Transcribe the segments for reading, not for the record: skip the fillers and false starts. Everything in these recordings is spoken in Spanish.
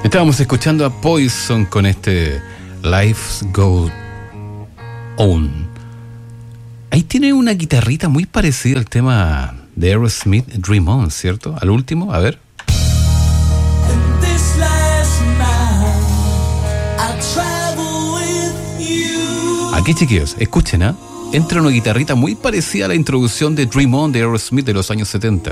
Estábamos escuchando a Poison con este Life Goes On. Ahí tiene una guitarrita muy parecida al tema de Aerosmith, Dream On, ¿cierto? Al último, a ver. Aquí, chiquillos, escuchen, ¿ah? Entra una guitarrita muy parecida a la introducción de Dream On de Aerosmith de los años 70.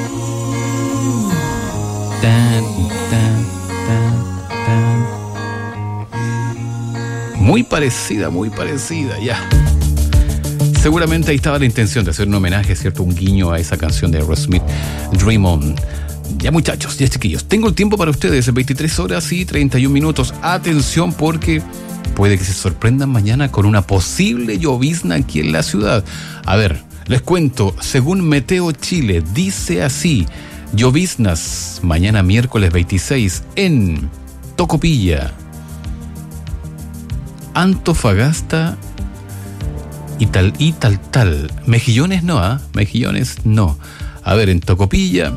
Muy parecida, ya. Seguramente ahí estaba la intención de hacer un homenaje, ¿cierto? Un guiño a esa canción de Aerosmith, Dream On. Ya, muchachos, ya, chiquillos, tengo el tiempo para ustedes, 23 horas y 31 minutos. Atención, porque puede que se sorprendan mañana con una posible llovizna aquí en la ciudad. A ver, les cuento, según Meteo Chile, dice así: lloviznas mañana miércoles 26 en Tocopilla, Antofagasta y tal. Mejillones no, ¿ah? Mejillones no. A ver, en Tocopilla,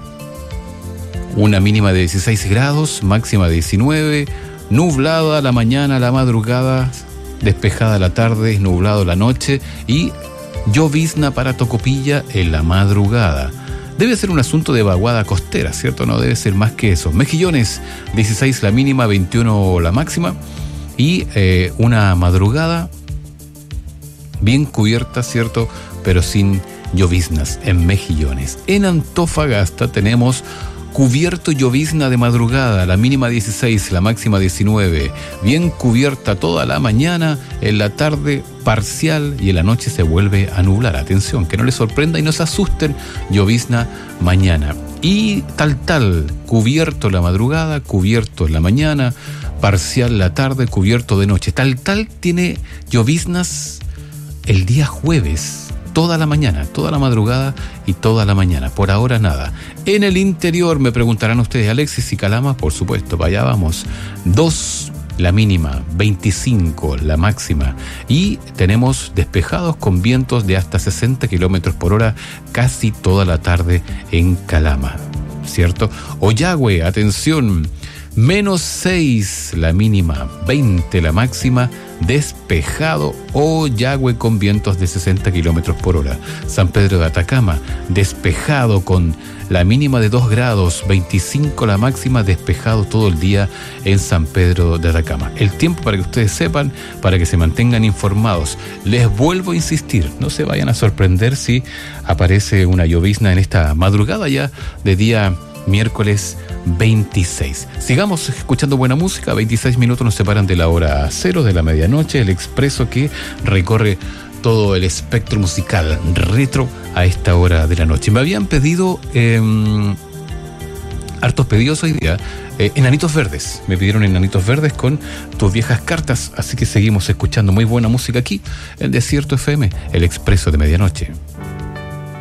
una mínima de 16 grados, máxima de 19, nublada la mañana, la madrugada, despejada la tarde, nublado la noche y llovizna para Tocopilla en la madrugada. Debe ser un asunto de vaguada costera, ¿cierto? No debe ser más que eso. Mejillones, 16 la mínima, 21 la máxima y una madrugada bien cubierta, ¿cierto? Pero sin lloviznas en Mejillones. En Antofagasta tenemos cubierto llovizna de madrugada, la mínima 16, la máxima 19, bien cubierta toda la mañana, en la tarde parcial y en la noche se vuelve a nublar. Atención, que no les sorprenda y no se asusten, llovizna mañana. Y tal, cubierto la madrugada, cubierto en la mañana, parcial la tarde, cubierto de noche. Tal tiene lloviznas el día jueves. Toda la mañana, toda la madrugada y toda la mañana. Por ahora nada. En el interior me preguntarán ustedes, Alexis y Calama, por supuesto, vaya vamos. 2 la mínima, 25 la máxima. Y tenemos despejados con vientos de hasta 60 kilómetros por hora casi toda la tarde en Calama, ¿cierto? Ollagüe, atención, -6 la mínima, 20 la máxima, despejado. Ollagüe con vientos de 60 kilómetros por hora. San Pedro de Atacama, despejado con la mínima de 2 grados, 25 la máxima, despejado todo el día en San Pedro de Atacama. El tiempo para que ustedes sepan, para que se mantengan informados. Les vuelvo a insistir, no se vayan a sorprender si aparece una llovizna en esta madrugada ya de día miércoles 26. Sigamos escuchando buena música. 26 minutos nos separan de la hora 0 de la medianoche. El expreso que recorre todo el espectro musical retro a esta hora de la noche. Me habían pedido hartos pedidos hoy día. Enanitos Verdes. Me pidieron Enanitos Verdes con Tus Viejas Cartas. Así que seguimos escuchando muy buena música aquí en Desierto FM, el expreso de medianoche.